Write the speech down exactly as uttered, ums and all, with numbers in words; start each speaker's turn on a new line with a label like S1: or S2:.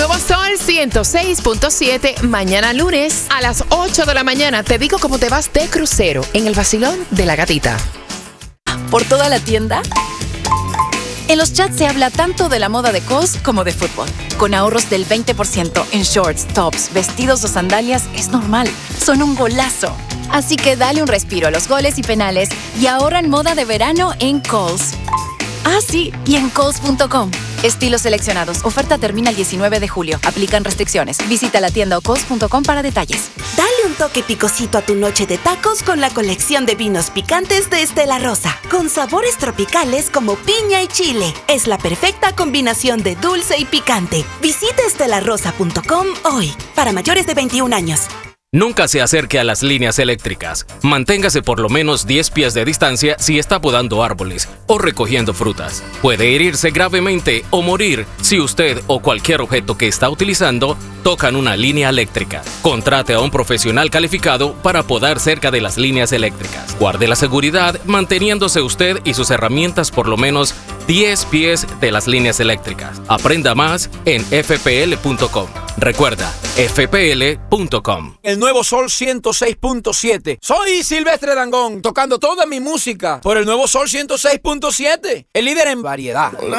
S1: Nuevo Sol ciento seis punto siete, mañana lunes a las ocho de la mañana. Te digo cómo te vas de crucero en el vacilón de la gatita.
S2: ¿Por toda la tienda? En los chats se habla tanto de la moda de C O S como de fútbol. Con ahorros del veinte por ciento en shorts, tops, vestidos o sandalias es normal. Son un golazo. Así que dale un respiro a los goles y penales y ahorra en moda de verano en Kohl's. Ah, sí, y en Kohl's punto com. Estilos seleccionados. Oferta termina el diecinueve de julio. Aplican restricciones. Visita la tienda o Kohl's punto com para detalles.
S3: Dale un toque picosito a tu noche de tacos con la colección de vinos picantes de Estela Rosa, con sabores tropicales como piña y chile. Es la perfecta combinación de dulce y picante. Visita estela rosa punto com hoy, para mayores de veintiún años.
S4: Nunca se acerque a las líneas eléctricas. Manténgase por lo menos diez pies de distancia si está podando árboles o recogiendo frutas. Puede herirse gravemente o morir si usted o cualquier objeto que está utilizando tocan una línea eléctrica. Contrate a un profesional calificado para podar cerca de las líneas eléctricas. Guarde la seguridad manteniéndose usted y sus herramientas por lo menos diez pies de las líneas eléctricas. Aprenda más en F P L punto com. Recuerda, F P L punto com.
S5: El Nuevo Sol ciento seis punto siete. Soy Silvestre Dangond, tocando toda mi música por el Nuevo Sol ciento seis punto siete, el líder en variedad.